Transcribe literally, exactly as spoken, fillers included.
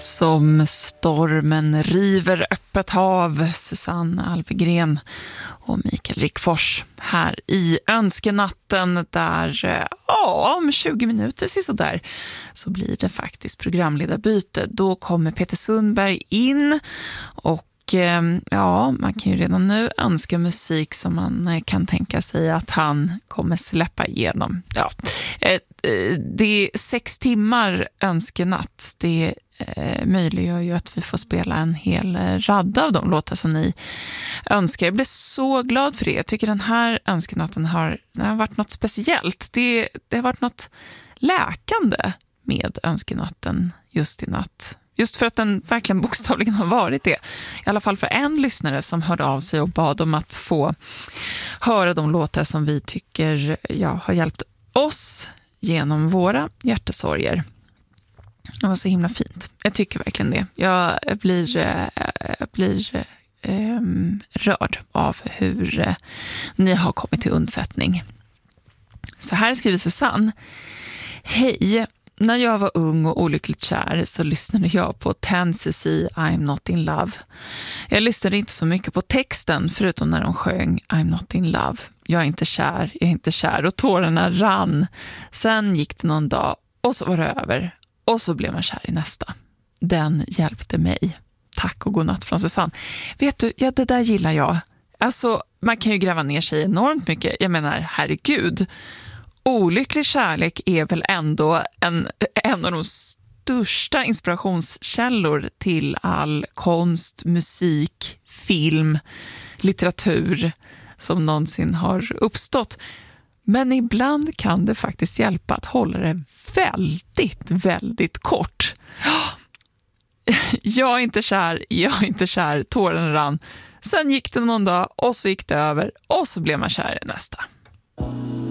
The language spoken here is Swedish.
Som stormen river öppet hav, Susanne Alvegren och Mikael Rickfors här i Önskenatten där ja, om tjugo minuter så där så blir det faktiskt programledarbyte. Då kommer Peter Sundberg in och ja, man kan ju redan nu önska musik som man kan tänka sig att han kommer släppa igenom. Ja, det är sex timmar önskenatt. Det möjliggör ju att vi får spela en hel radda av de låtar som ni önskar. Jag blir så glad för det. Jag tycker den här önskenatten har, det har varit något speciellt. Det, det har varit något läkande med önskenatten just i natt. Just för att den verkligen bokstavligen har varit det. I alla fall för en lyssnare som hörde av sig och bad om att få höra de låtar som vi tycker ja, har hjälpt oss genom våra hjärtesorger. Det var så himla fint. Jag tycker verkligen det. Jag blir, jag blir eh, rörd av hur eh, ni har kommit till undsättning. Så här skriver Susanne. Hej! När jag var ung och olyckligt kär så lyssnade jag på ten C C I'm Not In Love. Jag lyssnade inte så mycket på texten förutom när de sjöng I'm Not In Love. Jag är inte kär, jag är inte kär och tårarna rann. Sen gick det någon dag och så var det över och så blev man kär i nästa. Den hjälpte mig. Tack och godnatt från Susanne. Vet du, ja det där gillar jag. Alltså man kan ju gräva ner sig enormt mycket. Jag menar, herregud. Olycklig kärlek är väl ändå en, en av de största inspirationskällor till all konst, musik, film, litteratur som någonsin har uppstått. Men ibland kan det faktiskt hjälpa att hålla det väldigt, väldigt kort. Jag är inte kär, jag är inte kär, tåren rann. Sen gick det någon dag och så gick det över och så blev man kär i nästa.